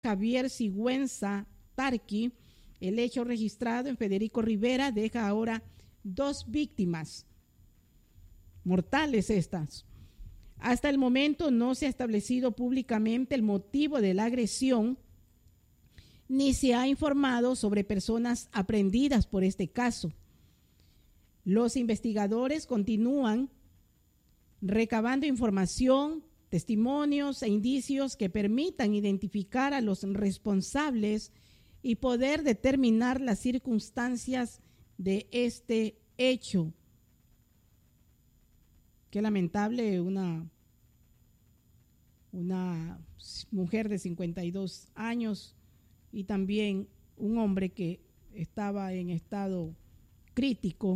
Javier Sigüenza Tarqui. El hecho registrado en Federico Rivera deja ahora 2 víctimas mortales estas. Hasta el momento no se ha establecido públicamente el motivo de la agresión, ni se ha informado sobre personas aprehendidas por este caso. Los investigadores continúan recabando información, testimonios e indicios que permitan identificar a los responsables y poder determinar las circunstancias de este hecho. Qué lamentable, una mujer de 52 años y también un hombre que estaba en estado crítico,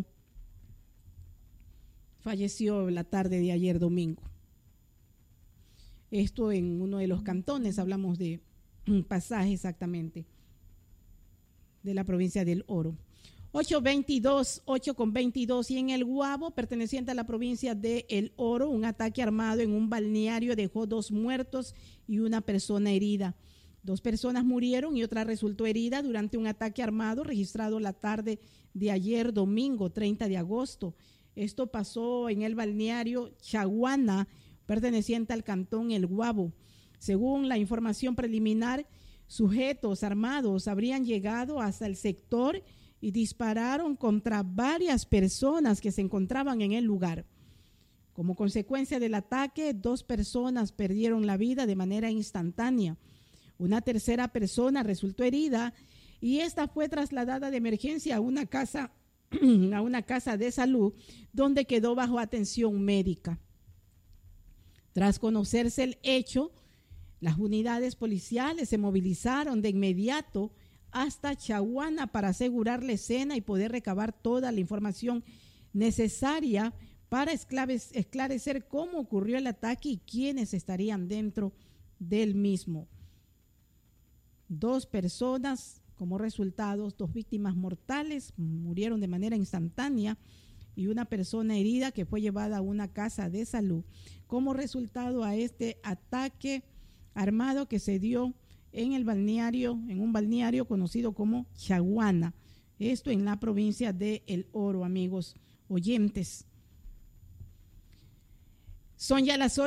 falleció la tarde de ayer domingo. Esto en uno de los cantones, hablamos de un Pasaje exactamente, de la provincia del Oro. 8:22, y en el Guabo, perteneciente a la provincia de El Oro, un ataque armado en un balneario dejó 2 muertos y una persona herida. 2 personas murieron y otra resultó herida durante un ataque armado registrado la tarde de ayer domingo 30 de agosto. Esto pasó en el balneario Chaguana, perteneciente al cantón El Guabo. Según la información preliminar, sujetos armados habrían llegado hasta el sector y dispararon contra varias personas que se encontraban en el lugar. Como consecuencia del ataque, 2 personas perdieron la vida de manera instantánea. Una tercera persona resultó herida y esta fue trasladada de emergencia a una casa de salud donde quedó bajo atención médica. Tras conocerse el hecho, las unidades policiales se movilizaron de inmediato hasta Chaguana para asegurar la escena y poder recabar toda la información necesaria para esclarecer cómo ocurrió el ataque y quiénes estarían dentro del mismo. 2 personas como resultado, 2 víctimas mortales murieron de manera instantánea y una persona herida que fue llevada a una casa de salud como resultado a este ataque armado que se dio en un balneario conocido como Chaguana. Esto en la provincia de El Oro, amigos oyentes. Son ya las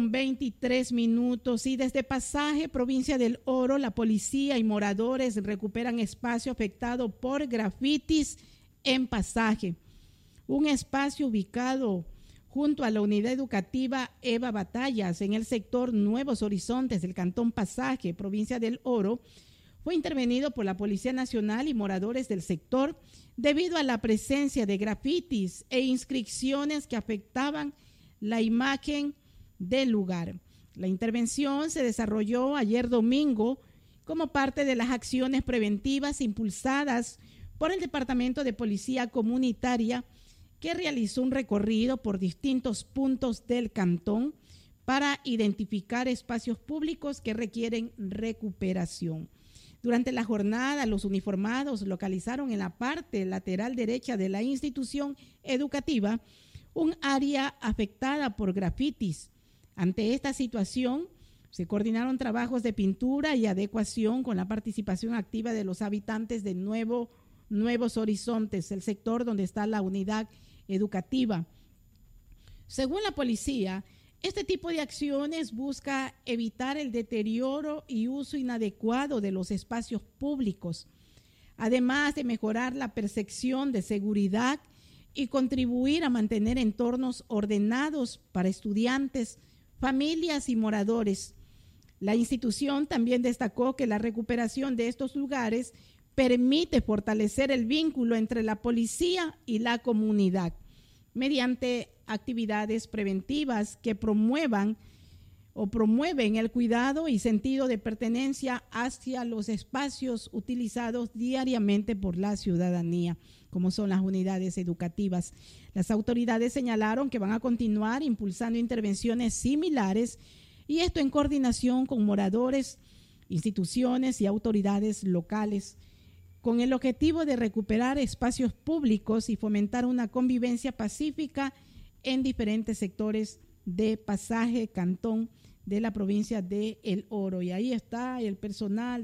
8:23 y desde Pasaje, provincia del Oro, la policía y moradores recuperan espacio afectado por grafitis en Pasaje. Un espacio ubicado junto a la unidad educativa Eva Batallas en el sector Nuevos Horizontes del cantón Pasaje, provincia del Oro, fue intervenido por la Policía Nacional y moradores del sector debido a la presencia de grafitis e inscripciones que afectaban la imagen del lugar. La intervención se desarrolló ayer domingo como parte de las acciones preventivas impulsadas por el Departamento de Policía Comunitaria, que realizó un recorrido por distintos puntos del cantón para identificar espacios públicos que requieren recuperación. Durante la jornada, los uniformados localizaron en la parte lateral derecha de la institución educativa un área afectada por grafitis. Ante esta situación, se coordinaron trabajos de pintura y adecuación con la participación activa de los habitantes de Nuevos Horizontes, el sector donde está la unidad educativa. Según la policía, este tipo de acciones busca evitar el deterioro y uso inadecuado de los espacios públicos, además de mejorar la percepción de seguridad y contribuir a mantener entornos ordenados para estudiantes, familias y moradores. La institución también destacó que la recuperación de estos lugares permite fortalecer el vínculo entre la policía y la comunidad mediante actividades preventivas que promueven el cuidado y sentido de pertenencia hacia los espacios utilizados diariamente por la ciudadanía, como son las unidades educativas. Las autoridades señalaron que van a continuar impulsando intervenciones similares y esto en coordinación con moradores, instituciones y autoridades locales, con el objetivo de recuperar espacios públicos y fomentar una convivencia pacífica en diferentes sectores de Pasaje, cantón de la provincia de El Oro. Y ahí está el personal